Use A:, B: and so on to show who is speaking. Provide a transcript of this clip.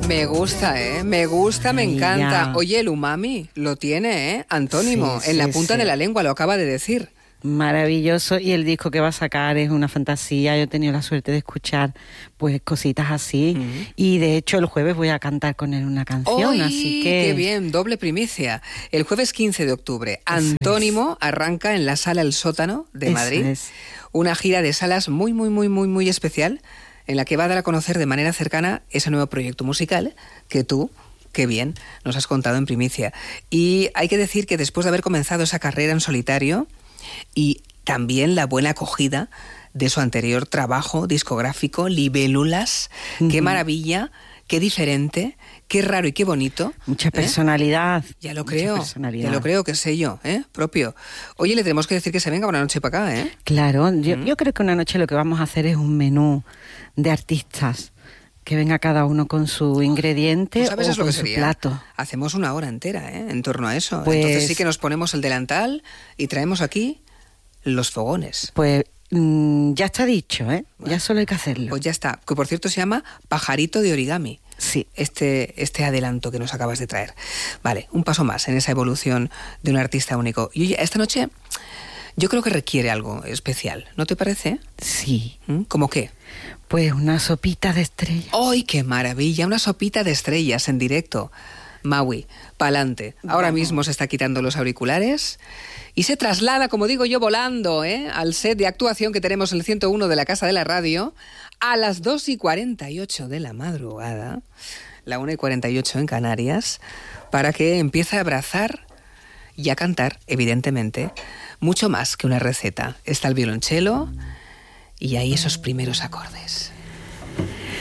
A: Me gusta, me gusta, me encanta.
B: Ya.
A: Oye, el umami lo tiene, antónimo,
B: Sí,
A: en la
B: sí,
A: punta
B: sí.
A: de la lengua, lo acaba de decir.
B: Maravilloso, y el disco que va a sacar es una fantasía. Yo he tenido la suerte de escuchar pues cositas así, y de hecho el jueves voy a cantar con él una canción,
A: ¡Ay,
B: así que...
A: qué bien! Doble primicia. El jueves 15 de octubre, Antónimo arranca en la Sala El Sótano de
B: Eso
A: Madrid.
B: es.
A: Una gira de salas muy especial, en la que va a dar a conocer de manera cercana ese nuevo proyecto musical que tú, qué bien, nos has contado en primicia. Y hay que decir que después de haber comenzado esa carrera en solitario y también la buena acogida de su anterior trabajo discográfico, Libélulas, qué maravilla, qué diferente, qué raro y qué bonito.
B: Mucha personalidad.
A: Ya lo creo, qué sé yo, propio. Oye, le tenemos que decir que se venga una noche para acá,
B: Claro, yo creo que una noche lo que vamos a hacer es un menú de artistas, que venga cada uno con su ingrediente
A: ¿Sabes
B: o
A: es lo
B: con
A: que
B: su
A: sería?
B: plato.
A: Hacemos una hora entera, en torno a eso.
B: Pues-
A: Entonces sí que nos ponemos el delantal y traemos aquí los fogones.
B: Pues ya está dicho, ya solo hay que hacerlo.
A: Pues ya está, que por cierto se llama Pajarito de Origami.
B: Sí.
A: Este adelanto que nos acabas de traer. Vale, un paso más en esa evolución de un artista único. Y oye, esta noche yo creo que requiere algo especial, ¿no te parece?
B: Sí.
A: ¿Cómo qué?
B: Pues una sopita de estrella.
A: ¡Ay, qué maravilla! Una sopita de estrellas en directo. Maui, pa'lante. Ahora mismo se está quitando los auriculares y se traslada, como digo yo, volando, al set de actuación que tenemos en el 101 de la Casa de la Radio a las 2:48 de la madrugada, la 1:48 en Canarias, para que empiece a abrazar y a cantar, evidentemente, mucho más que una receta. Está el violonchelo y ahí esos primeros acordes.